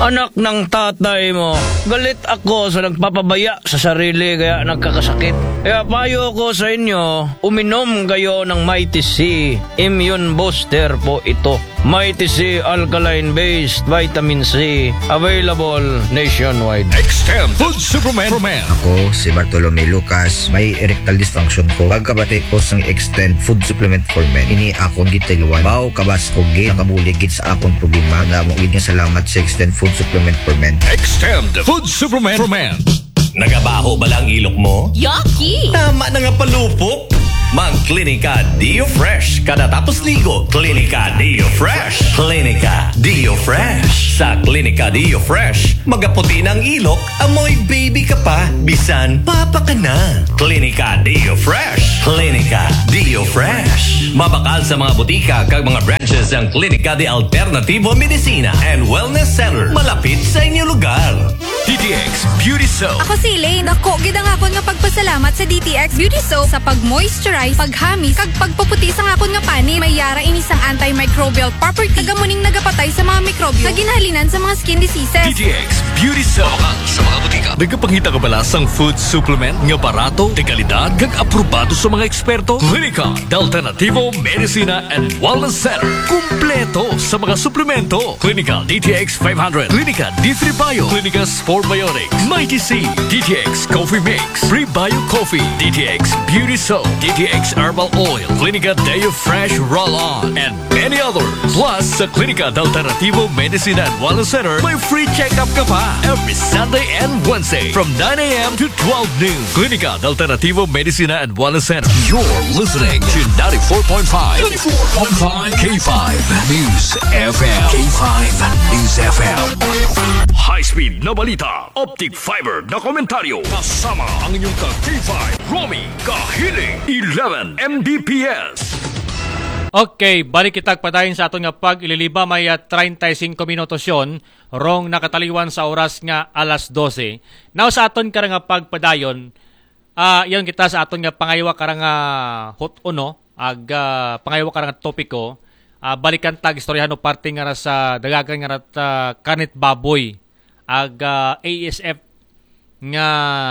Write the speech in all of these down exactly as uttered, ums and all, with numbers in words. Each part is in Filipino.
Anak ng tatay mo, galit ako sa nagpapabaya sa sarili kaya nagkakasakit. Kaya payo ko sa inyo, uminom kayo ng Mighty C. Immune Booster po ito. Mighty C Alkaline-based Vitamin C. Available nationwide. Extend Food Supplement for Men. Ako, si Bartolome Lucas, may erectile dysfunction ko. Pagkabati ko sa Extend Food Supplement for Men, ini akong gitilwan. Bao kabas ko gid, nakabuligid sa akong problema. Na mo gid nga salamat sa Extend Food Supplement for Men. Extend Food Supplement for Men. Nagabaho ba lang ilok mo? Yucky! Tama na nga palupok. Mag Clinica Dio Fresh kada tapos ligo. Clinica Dio Fresh. Clinica Dio Fresh. Sa Clinica Dio Fresh, magaputi ng ilok, amoy baby ka pa, bisan papa ka na. Clinica Dio Fresh. Clinica Dio Fresh. Mabakal sa mga butika kag mga branches ang Clinica de Alternativo Medicina and Wellness Center malapit sa inyong lugar. D T X Beauty Soap. Ako si Elaine. Ako, gidang ako nga pagpasalamat sa D T X Beauty Soap sa pag-moisturize, paghamis, kag pagpaputi sa akon nga pani. May yara ini sang antimicrobial property. Kagamuning nagapatay sa mga mikrobyo na ginahalinan sa mga skin diseases. D T X Beauty Soap. Mabakal sa mga butika. Nagkapangita ka bala sang food supplement nga barato, de kalidad, kag aprobado sa mga eksperto? Clinica de Alternativo Medicina and Wellness Center. Kumpleto sa mga suplemento. Clinica D T X five hundred. Clinica D three Bio. Clinica Sport Biotics. Mighty C. D T X Coffee Mix. Pre-Bio Coffee. D T X Beauty Soap. D T X Herbal Oil. Clinica Deo Fresh Roll-On. And many others. Plus, sa Clinica de Alternativo Medicina and Wellness Center, may free check-up ka pa every Sunday and Wednesday from nine a.m. to twelve noon. Clinica de Alternativo Medicina and Wellness Center. You're listening to ninety-four point five. ninety-four point five K five News F M. K five News F M. High-speed na balita. Optic fiber na komentaryo. Kasama ang inyong ka-K five, Romy Kahiling, eleven M B P S. Okay, balik kitag padayon sa aton nga pag ililiba may uh, thirty-five minutos yon, rong nakataliwan sa oras nga alas dose. Now sa aton karang nga pagpadayon, ah uh, yan kita sa aton nga pangaywa karang nga hot uno, ag uh, pangaywa karang nga topiko, uh, balikan tag istoryahan no parte nga sa dagagan nga uh, kanit baboy, ag uh, A S F nga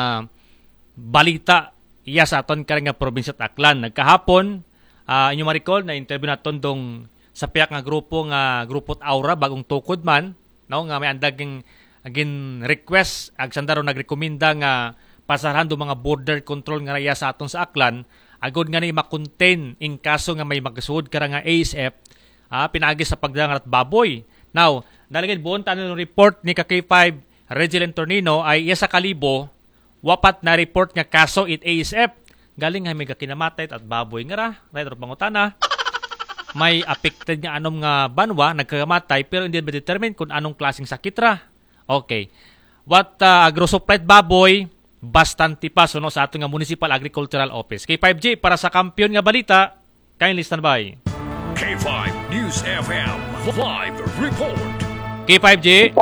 balita iya sa aton karang nga probinsya Aklan. Nagkahapon Uh, inyo ma-recall na interview naton dong sa piyak nga grupo nga grupot Aura bagong tukod man, no, nga may andaging agin request ag sandaro nagrekomenda nga pasarahan do mga border control nga raya sa aton sa Aklan agod nga ni ma-contain in kaso nga may magsuod kara nga A S F uh, pinagi sa pagdangat baboy. Now nalagay buon tanon report ni ka K five Regilen Tornino ay iya sa kalibo wapat na report nga kaso it A S F galing nga may kakinamatay at baboy nga ra, right or pangutana. May affected nga anom nga banwa, nagkakamatay, pero hindi ba determine kung anong klaseng sakit ra. Okay. What uh, agro-supplied baboy, bastante pa no, sa ating nga Municipal Agricultural Office. K five G, para sa kampiyon nga balita, kindly stand by. K five News F M, live report. K five G.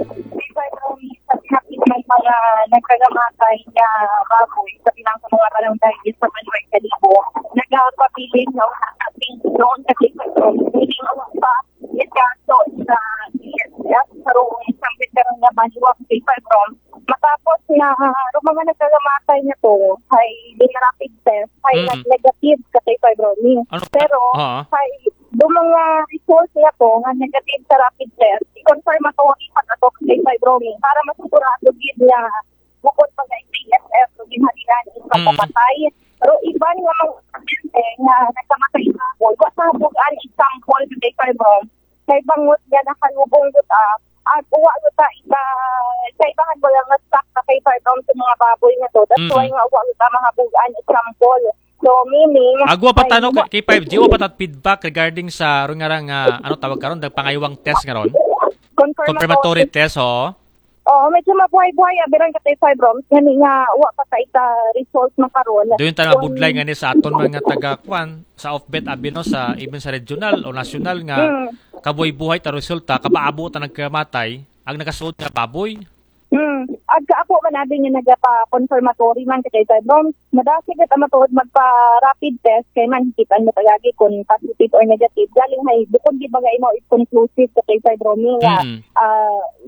May mga nagkagamatay na baboy sa pinang sa mga barangay sa Manuel Calibo. Nagpapiling na ating doon kasi hindi nga pa ikaso sa D S F sa roong isang veteran na Manuel Calibo. Matapos na uh, mga nagkagamatay na to ay dinarapid test ay mm-hmm. negative sa fibromi. Ano? Pero uh-huh. ay doon mga results niya po nga negative sa rapid test, i-confirmatory pa na to kay fibromi para masigurado gid niya bukod pa sa A S F so ginhalilan sa pamatay. Pero iba nga mga pasyente nga nagkamatay sa bol, wa sa bugan example kay fibromi. Kay bangot niya nakalubong guta at uwa guta ita sa ibahan mo lang stock na kay fibromi sa mga baboy na to. That's why nga uwa guta mga bugan example. So, meaning... Agwa pa tanong K five G, uwa pa tat feedback regarding sa ron nga rang, uh, ano tawag karon pangaywang test nga ron? Confirmatory, Confirmatory test, ho? Oo, medyo mabuhay-buhay. Abiran ka tayo fibromes. Yan nga, uwa pa tayo sa results na karon. Doon tayo budlay nga ni sa aton mga taga-kwan, sa off-bet abino, sa even sa regional o national nga, hmm. kabuhay-buhay ta resulta, kabaabo ta nagkamatay, ang nakasuod nga baboy. Hmm. Agka ako manadin yung nagpa-confirmatory man kay fibromes. Madasig at amatuod magpa-rapid test kay man hikitan mo tagagi kung positive or negative. Galing hay, bukod di bagay mo is conclusive sa kay fibromes nga mm. uh,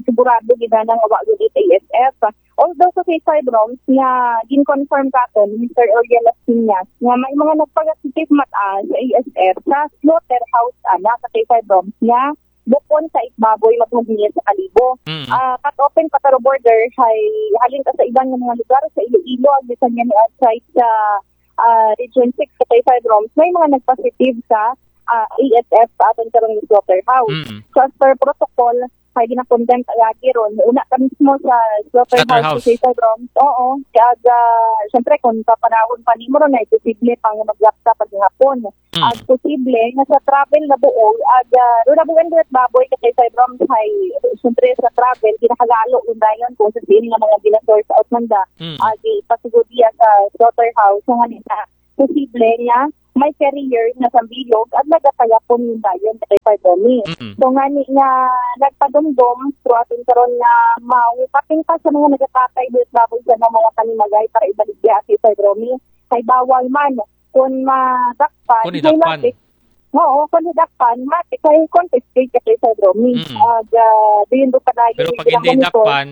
sigurado gid na nga wa gyud A S F. Although sa case fibroms nga gin-confirm katon ni Mister Oriel Las Piñas nga may mga nagpagative mata sa A S F sa slaughterhouse ana sa case fibroms nga bukon sa ikbaboy magmugniya sa Kalibo. Mm. Ah, cut open pa taro border hay halin ka sa ibang nga mga lugar sa Iloilo ang bisan nga ni outside sa ah, Region six sa case fibroms may mga nagpositive sa ah, A S F sa aton karong slaughterhouse. Mm. So as per protocol, kaya ginakondent agad ron. Una ka mismo sa Slaughterhouse. slaughterhouse sa Isabroms. Oo. Kaya, uh, syempre, kung papanahon pa ni mo ron, ay posible pang mag-lapsa pag hapon. Mm. At posible, nga sa travel na buo, at uh, ron na buwan doon baboy kasi sa Isabroms ay, syempre, sa travel, kinakagalo yung dayon kung sa sinin nga mga ginasource out man da. Mm. At ipasiguriya sa slaughterhouse, so nga nila, posible nga, may carrier na sa bilog at nagatagapon yung dayon kay Pardomi. Mm-mm. So nga ni nga nagpadumdum so atin karon nga maukating pa sa mga nagatatay dito baboy sa mga panimagay para ibaligya si Pardomi. Kay bawal man kung madakpan. Kung idakpan. may matik. Oo, kung idakpan, matik kay confiscate kay Pardomi. Mm-mm. At uh, diyon do padayon. Pero pag hindi dakpan,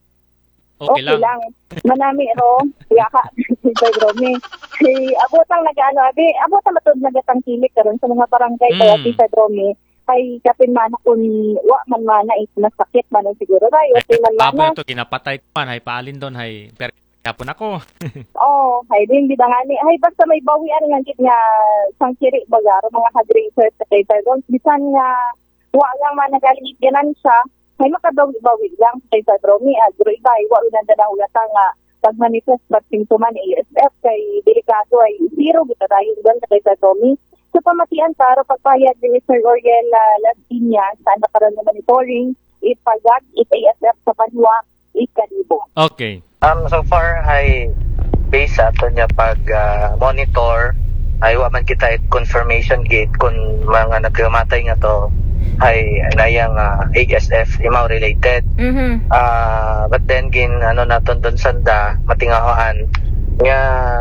okay, Okay lang. lang. Manami ro, kaya ka, si Pedromi. Si abotang nag-ano, abi, abotang matod nagatang kilik karon sa mga barangay Mm. kaya si Pedromi. Kay kapin man kung wa man mana is nasakit man ang siguro tayo. Ay, Si man baboy mana. ito, kinapatay ko man, hay paalin doon, hay per kapon ako. Oh, hay din bidangani. Hay basta may bawian nga gid nga sangkiri bagar mga hagrazers sa kay Pedromi. Bisan nga wa lang man nagaligid ganan siya. May makabawi-bawi lang kay Pedromi. Agro iba, wa rin ang danahulata nga pag manifest pag simptoman A S F kay delikado ay zero kita tayo doon kay Pedromi. So pamatian taro pagpayag ni Mister Oriel uh, Las Piñas sa nakaroon na monitoring ipagag it A S F sa Banwa Ikalibo. Okay. Um, so far, ay based sa ato niya pag ah, monitor, ay wa man kita it confirmation gate kung mga nagkamatay nga to ay nayang uh, A S F imaw related. Mhm. Ah, but then gin ano naton doon sanda matingahoan nga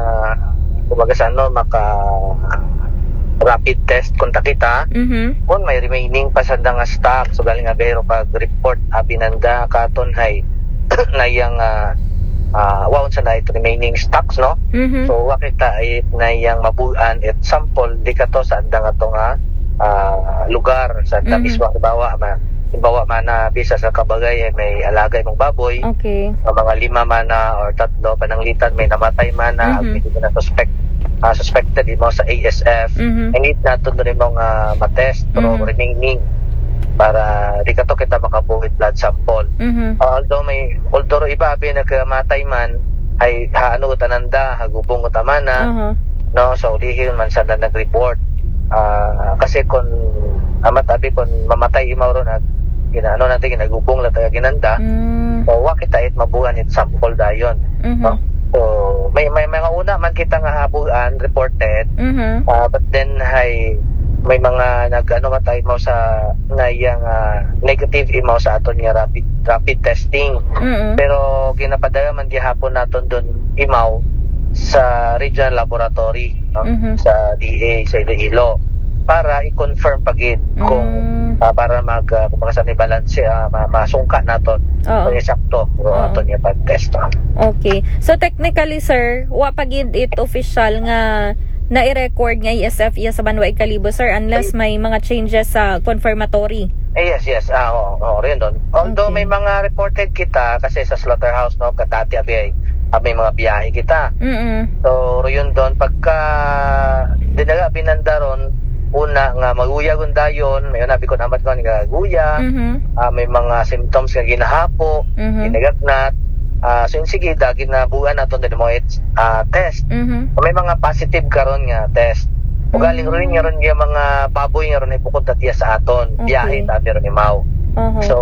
kumbaga sa ano maka rapid test kung kita Mhm. kung may remaining pa sanda nga stock so galing nga pero pag report abinanda katon hay nayang uh, uh, waon sa na remaining stocks no. Mhm. So wakita ay nayang mabuan at sample di ka to sa anda nga to nga ah, lugar sa anda Mhm. mismo halimbawa ma halimbawa man na bisa sa kabagay ay may alagay mong baboy Okay. o mga lima man na or tatlo pananglitan may namatay man na Mhm. hindi na suspect ah, suspected mo sa A S F Mhm. I need nato rin mong uh, matest pero Mhm. remaining para di ka to kita makabuhit blood sample. Mhm. Although may although iba abi nagkamatay man ay haano utananda hagubong utamana Aha. no so ulihin man sa na nag-report. Ah, kasi kung amat abi kung mamatay imaw ron at ginano natin ginagubong lang tayo ginanda Mm. so wa kita it mabuhan it sample dayon no Mhm. so may may mga una man kita nga habuan reported Mhm. ah, but then hay may mga nag-ano matay mo sa ngayang ah, negative imaw sa aton nga rapid rapid testing Mhm. pero ginapadala man gihapon naton doon imaw sa regional laboratory no? Mhm. sa D A sa Iloilo para i-confirm pagid kung Mm. ah, para mag uh, kung sa may balance uh, ma- masungka naton Oo. kung eksakto kung Oo. aton nga pag-test no? Okay. So technically sir, wa pagid it official nga na i-record nga A S F iya sa Banwa Ikalibo sir unless may mga changes sa confirmatory. Eh, yes, yes. Ah, oo, oo, rin doon. Although Okay. may mga reported kita kasi sa slaughterhouse no, katati abi ay ah, may mga biyahe kita. Mhm. So, yun doon pagka dinaga binanda ron una nga maguyag dayon, may nabi ko naman ko nga guya, Mhm. ah, may mga symptoms nga ginahapo, Mhm. ginagatnat. Ah, so yun sige dagin na buwan naton din mo it ah, test. Mhm. May mga positive karon nga test. O galing rin nga ron nga mga baboy nga ron ibukod tatiya sa aton. Okay. Biyahe tabi ron imaw. Aha. So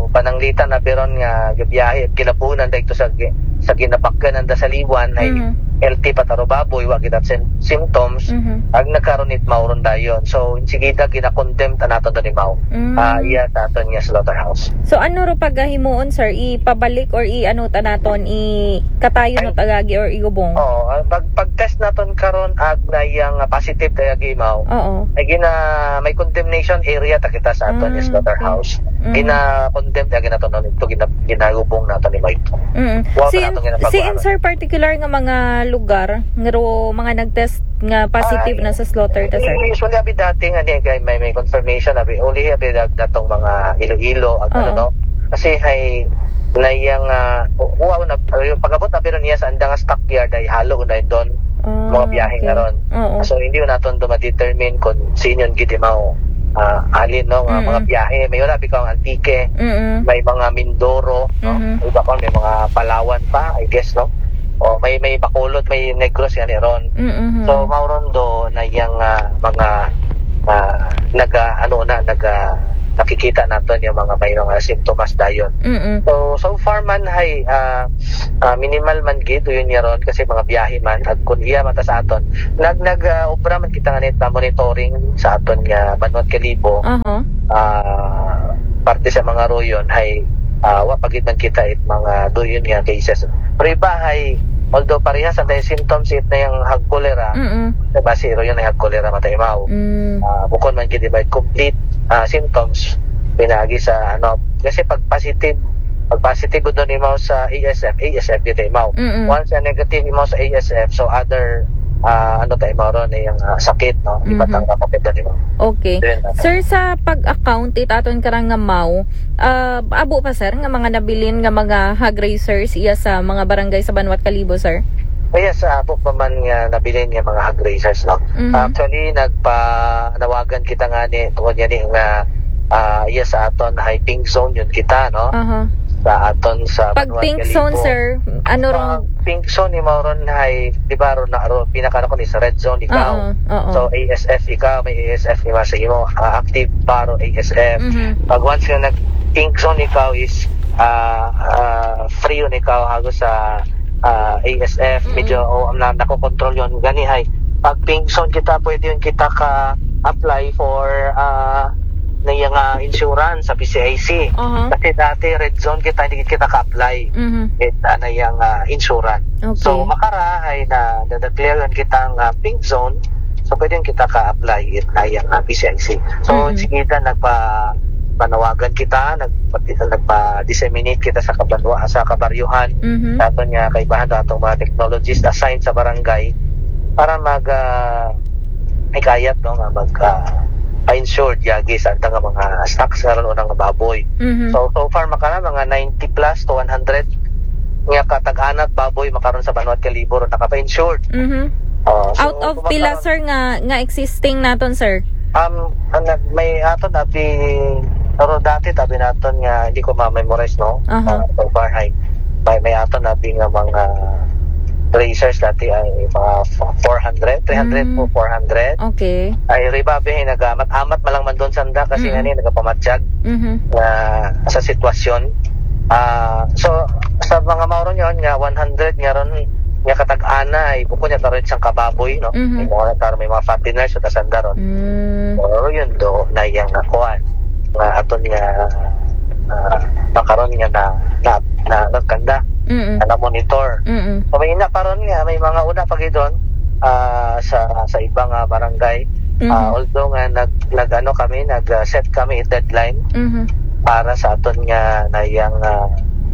pananglitan na biron nga gabiyahe at kinabunan dahil sa gi- sa ginapakyan da sa liwan ay Mhm. L T pataro baboy wa gidat sim- symptoms Mhm. ag nagkaroon it mauron dayon. So insigida gina-condemn ta nato ni mao. Mm. Ah iya sa aton nga slaughterhouse. So ano ro pagahimuon sir, ipabalik or i-ano ta naton, i katayo no tagagi or igubong? Oo, ah, pag pag-test naton karon ag nayang positive dayagi mao. Oo. Ay gina may condemnation area ta kita sa aton Mm, nga slaughterhouse. okay. Mm. Gina-condemn dayagi naton ito gina ginagubong naton ni mao. Mm. Wa Si, pa naton ginapagawa. si in sir particular nga mga lugar ngero mga nag-test nga positive na sa slaughter ta sir. Usually abi dati nga ni kay may may confirmation abi uli abi dat- datong mga Iloilo ag ano Oo. no. Kasi hay layang uh, uwa na yung pagabot abi ron niya sa andang stockyard ay halo na doon Ah, mga biyahe okay. nga ron. Oo. So hindi na naton do ma-determine kung sino yung gid mao ah, alin no nga Mm-mm. mga biyahe may ura bitaw ang Antique, Mm. may mga Mindoro no. Mhm. Iba pa may mga Palawan pa I guess no. O may may Bacolod, may Negros yan ni ron. Mm. So mauron do na yung ah, mga ah, naga ano na naga nakikita naton yung mga may mga simptomas dayon. Mm. So so far man hay ah, ah, minimal man gid yun yaron kasi mga biyahe man ag kun iya mata sa aton. Nag nag ah, obra man kita nga nit na monitoring sa aton nga Banwat Kalibo. Aha. Ah, parte sa mga royon hay uh, wa pagid man kita it mga doyon nga cases. Pero iba hay although parehas ang symptoms it na yung hag cholera. Mm. Diba si royon na hag cholera matay mao. Mm. Ah, bukod man gid ba complete ah, symptoms pinagi sa ano kasi pag positive pag positive gud ni mao sa A S F A S F gid mao. Mm-mm. Once a negative mo sa A S F so other ah, ano tayo mao ron yung ah, sakit no Mhm. iba tang kapit ni mo. Okay. Then, ah, Sir, sa pag-account itaton karang nga mau, ah, abo pa sir nga mga nabilin nga mga hog racers iya sa mga barangay sa Banwat Kalibo sir? Kaya sa abot pa man nga nabilin nga mga hog racers no. Mhm. Actually nagpa nawagan kita nga ni tungod yan nga ah, iya sa aton high pink zone yun kita no. Aha. Sa aton sa Pag Banwat pink Kalibo. zone sir, ano Ang rong pink zone ni Mauron ay di ba ron na ron pinaka ko ni sa red zone ikaw. Oo, oo. So A S F ikaw may A S F ni sa imo ah, active paro A S F. Mhm. Pag once nga nag pink zone ikaw is ah ah, free yun ikaw hago sa ah, A S F Mm-mm. medyo oh, na nako-control yun gani hay. Pag pink zone kita pwede yun kita ka apply for ah na yung ah, insurance sa P C I C. Aha. Kasi dati red zone kita hindi kita ka-apply Mhm. it na yung uh, insurance. Okay. So makara ay na na-declare kitang uh, pink zone. So pwedeng kita ka-apply it na yung uh, P C I C. So Mhm. sige na nagpa panawagan kita, nagpa nagpa-disseminate kita sa kabanwa sa kabaryuhan. Mhm. Dato nga kaibahan datong mga technologies assigned sa barangay para mag uh, ikayat no nga mag uh, pa-insured yagi sa nga mga stocks karon unang baboy. Mhm. So so far makara mga ninety plus to one hundred nga katag-anak baboy makaron sa Banwat Kalibo ron nakapa-insured. Mhm. Uh, so, Out of kumakaroon- pila sir nga nga existing naton sir? Um ang nag- may aton abi pero dati tabi naton nga hindi ko ma-memorize no. Aha. Uh, so far hay may may aton abi nga mga racers dati ay mga four hundred, three hundred Mm. po four hundred. Okay. Ay ribabe nagamat-amat malang man doon sanda kasi Mm. nga ni nagapamatsyag Mhm. na sa sitwasyon. Ah, so sa mga mauron yon nga one hundred nga ron nga katag-ana ay buko niya karon siyang kababoy no. Mhm. May mga karon may mga fatteners sa tasanda ron. Mm. Pero yun do na yang nakuan nga aton nga uh, makaron nga na na na nagkanda Mm. na monitor. Mm. So may ina paron nga may mga una pa gidon ah, sa sa ibang ah, barangay. Mhm. Ah, although nga nag, nag ano kami nag uh, set kami deadline Mhm. para sa aton nga nayang uh,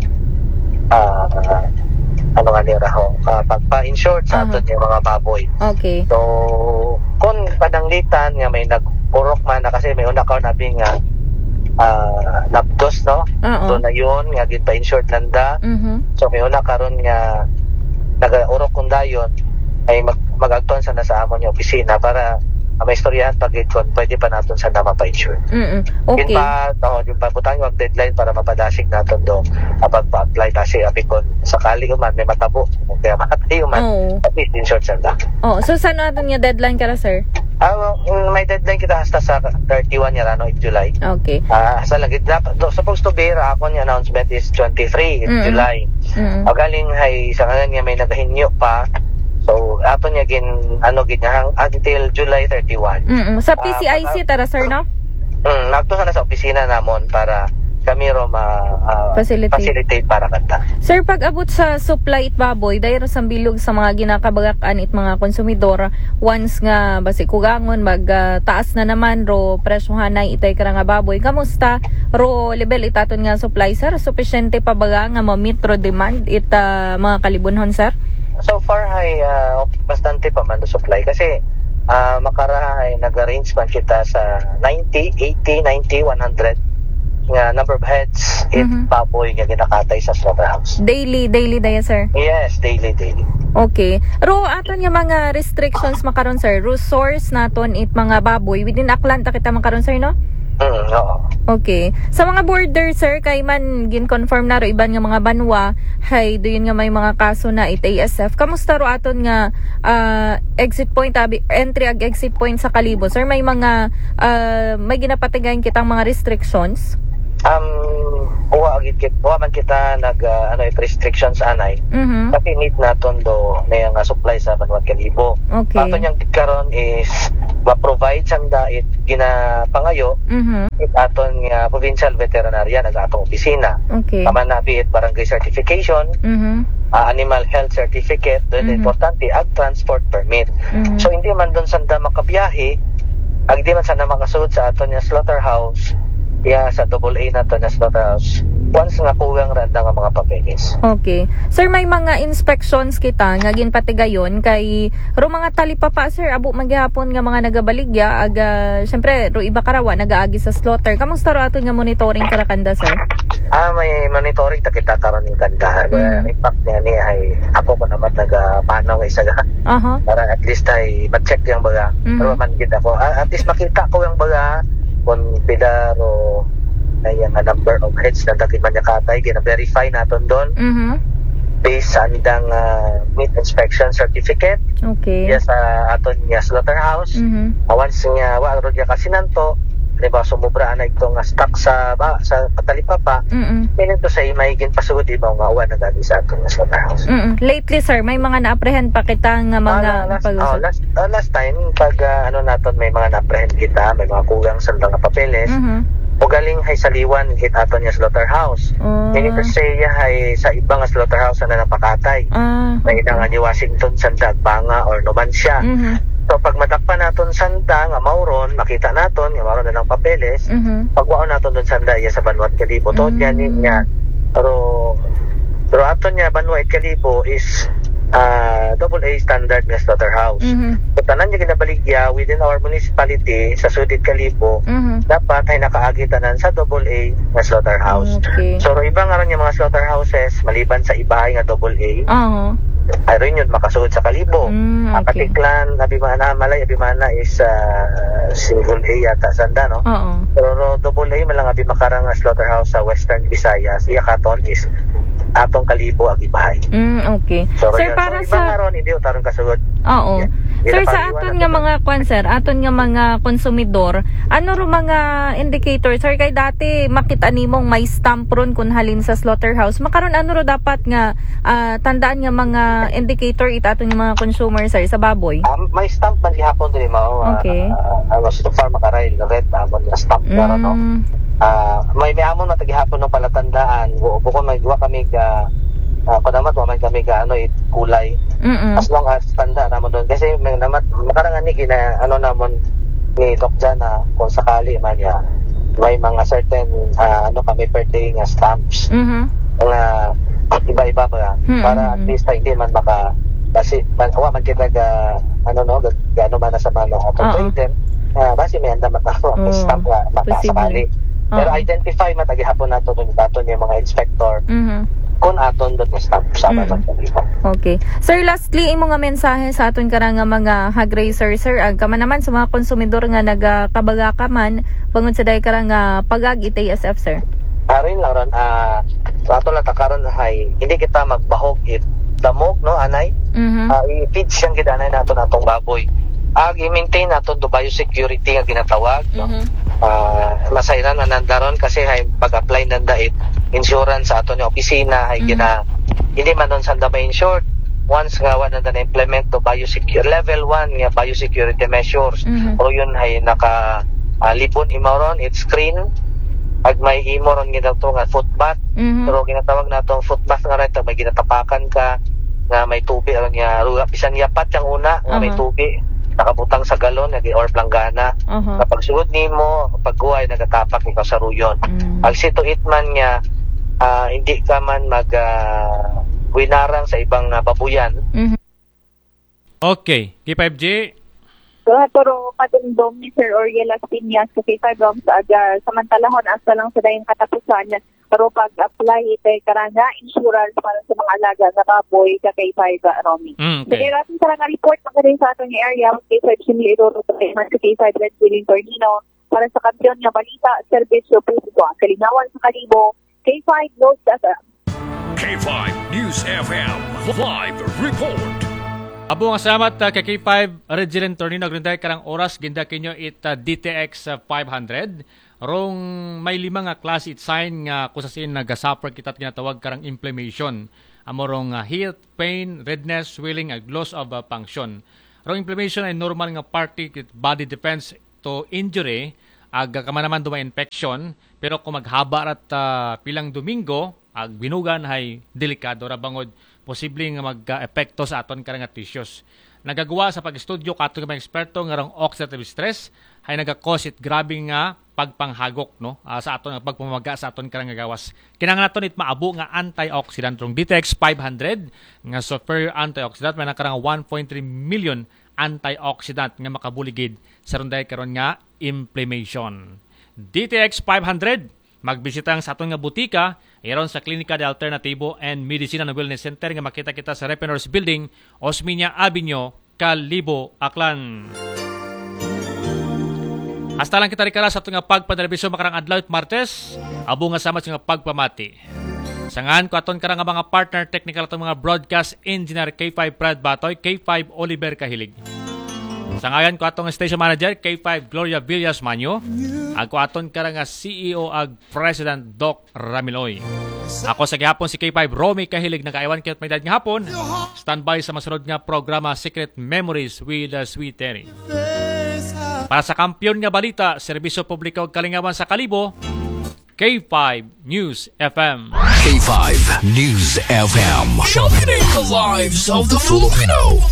uh, ano nga nira ho uh, pagpa-insured sa Aha. aton nga mga baboy. Okay. So kung padanglitan nga may nagpurok man na kasi may una ka nabi nga uh, napdos no. Oo. So na yun nga gid pa-insured nanda. Mhm. So may una karon nga nag-urok kung dayon ay mag magagton sa nasa amon nga opisina para uh, may istoryahan pag kon pwede pa naton sa na mapa-insure. Mm. Yun Okay. pa, no, yung pabutang yung deadline para mapadasig natin do kapag pa-apply kasi apikon sakali man may matabo kaya matay man Oo. at least insured sa da. Oh, so saan naton nga deadline kara sir? Ah, well, may deadline kita hasta sa thirty-one yan ano in July. Okay. Ah, hasta lang gid dapat do- supposed to be ra ako yung announcement is twenty-three in Mm-mm. July. Mm. O galing hay sa kanan nga may nagahinyo pa. So ato niya gin ano gid niya hang- until July thirty-first. Mm-mm. Sa P C I C Ah, tara sir no? Mm, nagto na sa opisina namon para kami ro ma ah, Facilitate. facilitate para kanta. Sir, pag abot sa supply it baboy, dahil sa bilog sa mga ginakabagakan it mga konsumidor, once nga basi kugangon mag ah, taas na naman ro presyohan na itay kara nga baboy. Kamusta ro level itaton nga supply sir? Sufficiente pa baga nga ma-meet ro demand it ah, mga kalibunhon sir? So far ay uh, bastante pa man do supply kasi uh, makara ay nag-arrange man kita sa ninety, eighty, ninety, one hundred nga number of heads in Mhm. baboy nga ginakatay sa slaughterhouse. Daily, daily daya sir? Yes, daily, daily. Okay. Ro aton nga mga restrictions makaron sir, ro source naton it mga baboy within Atlanta kita makaron sir no? Mm, oo. Okay. Sa mga border sir kay man gin-confirm na ro iban nga mga banwa, hay doon nga may mga kaso na it A S F. Kamusta ro aton nga ah, exit point abi entry ag exit point sa Kalibo sir? May mga ah, may ginapatigayan kitang mga restrictions? Um, uwa agit kit, uwa man kita nag uh, ano it restrictions anay. Mhm. Kasi need naton do na yung uh, supply sa Banwat Kalibo. Okay. Ato niyang karon is ma-provide sanda it ginapangayo Mhm. it aton nga provincial veterinarian nag atong opisina. Okay. Tama na be it barangay certification, Mhm. uh, animal health certificate, then Mhm. importante ag transport permit. Mhm. So hindi man doon sanda makabiyahe, ag di man sanda makasud sa aton nga slaughterhouse, ya sa double A na to na slaughterhouse. Once nga kuwang randa nga mga papeles. Okay. Sir, may mga inspections kita nga ginpatigayon kay ro mga talipapa sir abo magyapon nga mga nagabaligya aga syempre ro iba karawa nagaagi sa slaughter. Kamusta ro aton nga monitoring karakanda sir? Ah, may monitoring ta kita karon ng kanda. Mhm. In fact niya ni ay ako ko naman nagapanaw nga isa ga Aha. para at least ay ma-check yung baga. Mhm. Pero man gid ako. Ah, at least makita ko yung baga kung pila ro na yung uh, number of heads na daging manyakatay gina-verify naton doon Mhm. based sa andang uh, meat inspection certificate. Okay. Yes, sa aton nga slaughterhouse. Mhm. Uh, once nga wa ro diya kasinanto, di ba sumubra na ito nga stock sa ba, sa katalipapa, Mhm. meaning to say may ginpasugod di ba nga uwan na gali sa aton nga slaughterhouse. Mhm. Lately sir, may mga na-apprehend pa kita nga mga Ah, last, pag- oh, last, ah, last time pag ah, ano naton may mga na-apprehend kita, may mga kulang sa nga papeles. Mhm. O galing hay saliwan hit aton nga slaughterhouse. Oh. Meaning to say ya hay sa ibang nga slaughterhouse na napakatay. Ah. May nga ni Washington Sanda Banga or Numancia. Mhm. So pag matakpan naton Sanda nga mauron, makita naton nga mauron na ng papeles. Mhm. Pagwaon naton doon Sanda iya sa Banwat Kalibo. To Mm. niya ni niya. Pero pero aton niya Banwat Kalibo is ah, double A standard nga slaughterhouse. Mhm. So tanan niya ginabaligya within our municipality sa Sudid Kalibo, Mhm. dapat ay nakaagi tanan sa double A nga slaughterhouse. Okay. So ro iba nga ron yung mga slaughterhouses maliban sa ibahay nga double A, Aha. ay rin yun makasuod sa Kalibo. Mm, Ang okay. Katiklan, Abimana, Malay, Abimana is uh, single A yata sanda, no? Oo. Pero ro double A malang abi makarang nga slaughterhouse sa Western Visayas, iya katon is atong Kalibo ag ibahay. Mm, okay. So, Sir, yun. para so, iba nga sa ron, hindi utarong kasugod. Oo. Yeah. Sir, Ginapaliwan sa aton na nga to. mga kwan, sir, aton nga mga konsumidor, ano ro mga indicator, sir, kay dati makita nimong may stamp ron kung halin sa slaughterhouse. Makaron ano ro dapat nga ah, tandaan nga mga indicator it aton nga mga consumer, sir, sa baboy? Um, may stamp man gihapon diri mao. Okay. Uh, I was so far makaray red amon nga stamp pero no. Mm, Ah, may may amon na tagihapon ng palatandaan. Bu bukod may duwa kami ka uh, padamat wa man kami ka ano it kulay. mm-mm. As long as tanda namon doon kasi may namat makarangan ni gina ano namon ni Doc Jan na kung sakali man ya may mga certain ah, ano kami per day nga stamps Mhm. nga iba-iba pa Hmm, para at hmm, least ay hindi man maka kasi man wa man kita ga ano no ga- gaano man na sa mga Oo. operator uh, basi may anda matawa Oo, may stamp nga makasakali pero Oo. identify matagihapon nato yung daton yung mga inspector Mhm. kung aton doon yung stamp sa Mm. mga Okay. Sir, lastly, imo nga mensahe sa aton karang nga mga hog racer, sir, ag ka man naman sa mga konsumidor nga nagakabaga ka man bangod sa day karang nga pagag it A S F, sir. Arin lang ron, ah, sa ato lang takaron hay, hindi kita magbahog it damog, no, anay? Mhm. Ah, i-feed siyang gidanay nato natong baboy. Ag i-maintain nato do biosecurity nga ginatawag, no? Mhm. Ah, masayran na nandaron kasi hay pag-apply nanda it insurance sa ato ni opisina hay Mhm. gina hindi man nun sanda ba insured once nga wala na na-implement to biosecurity level one nga biosecurity measures Mhm. o yun ay naka uh, libon imoron it's screen ag may imoron nga to nga footbath Mhm. pero ginatawag na tong footbath nga rin may ginatapakan ka nga may tubig aron nga ruga bisan yapat yang una nga may Aha. tubig nakabutang sa galon nagi or planggana Aha. kapag sugod nimo pagkuhay nagatapak ikaw sa ruyon Mm. pag situit man nga ah, hindi ka man mag uh, winarang sa ibang uh, babuyan. Mhm. Okay, K five G. So, pero padumdum ni Sir Oriel Aspiñas sa K five Roms agar samantalahon asa lang sa dayong katapusan pero pag-apply ito'y karanga insurance para sa mga alaga na baboy sa K five Romy. Mm, Sige, okay. natin sa nga report magaling sa atong area K five Simili Idoro man sa K five Red Willing Tornino para sa kampiyon nga balita at serbisyo publiko ang kalingawan sa kalibo K five Load sa K five News F M Live Report. Abo nga salamat uh, kay K five Resident Tornino grinday karang oras ginda kinyo it uh, D T X uh, five hundred. Rong may lima nga klase it sign nga kusasin nagasuffer kita at ginatawag karang inflammation. Amorong uh, heat, pain, redness, swelling, ag loss of uh, function. Rong inflammation ay normal nga party body defense to injury ag kamanaman dumay infection pero kung maghaba at uh, pilang Domingo ag binugan hay delikado ra bangod posible nga mag-epekto sa aton karang tissues. Nagagawa sa pag-estudyo kato nga mga eksperto nga rong oxidative stress hay naga-cause it grabe nga pagpanghagok no uh, sa aton nga pagpamamaga sa aton karang gawas. Kinahanglan naton it maabo nga antioxidant rong D T X five hundred nga superior antioxidant may nakarang one point three million antioxidant nga makabuligid sa runday karon nga inflammation. D T X five hundred magbisita ang sa aton nga butika iron sa Klinika de Alternativo and Medicina and Wellness Center nga makita kita sa Repenors Building, Osmeña Avenue, Kalibo, Aklan. Hasta lang kita rikara sa aton nga pagpadelebisyon makarang adlaw at Martes, abo nga sama sa nga pagpamati. Sangan ko aton karang nga mga partner technical atong mga broadcast engineer K five Brad Batoy, K five Oliver Kahilig. Sangayan ko atong station manager K five Gloria Villas Manyo. Ako aton karang nga C E O ag President Doc Ramiloy. Ako sa gihapon si K five Romy Kahilig nagaiwan kayat may dad nga hapon. Standby sa masunod nga programa Secret Memories with the Sweet Terry. Para sa kampiyon nga balita, serbisyo publiko ug kalingawan sa Kalibo, K five News F M. K five News F M. Championing the lives of the Filipino.